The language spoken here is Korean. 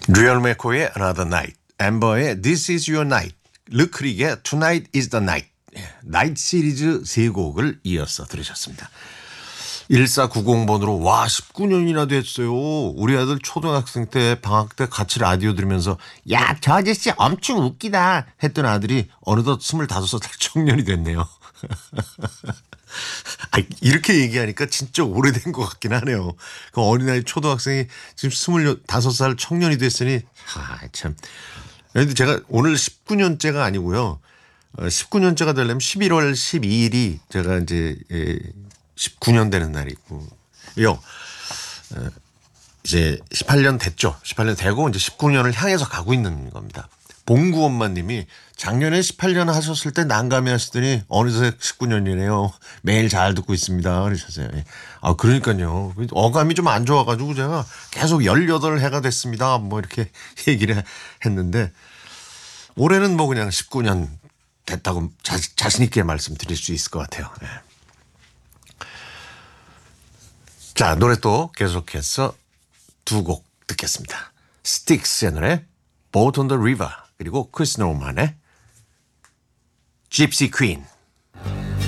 리얼 메코의 Another Night, 엠버의 This Is Your Night, 르크릭의 Tonight Is The Night, 나이트 시리즈 세 곡을 이어서 들으셨습니다. 1490번으로 와 19년이나 됐어요. 우리 아들 초등학생 때 방학 때 같이 라디오 들으면서 야 저 아저씨 엄청 웃기다 했던 아들이 어느덧 25살 청년이 됐네요. 이렇게 얘기하니까 진짜 오래된 것 같긴 하네요. 그 어린아이 초등학생이 지금 25살 청년이 됐으니 참. 그런데 제가 오늘 19년째가 아니고요. 19년째가 되려면 11월 12일이 제가 이제 19년 되는 날이고 이제 18년 됐죠. 18년 되고 이제 19년을 향해서 가고 있는 겁니다. 봉구 엄마님이 작년에 18년 하셨을 때 난감해 하시더니 어느새 19년이네요. 매일 잘 듣고 있습니다. 그러셨어요. 아, 그러니까요. 어감이 좀 안 좋아가지고 제가 계속 18해가 됐습니다. 뭐 이렇게 얘기를 했는데 올해는 뭐 그냥 19년 됐다고 자신있게 말씀드릴 수 있을 것 같아요. 네. 자, 노래 또 계속해서 두 곡 듣겠습니다. 스틱스의 노래 Boat on the River 그리고 크리스 노만의 Gypsy Queen.